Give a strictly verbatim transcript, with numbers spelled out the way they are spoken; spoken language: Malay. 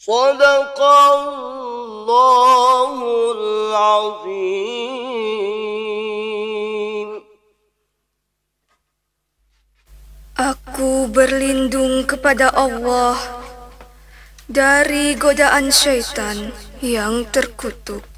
Sadaqallahul azim. Aku berlindung kepada Allah dari godaan syaitan yang terkutuk.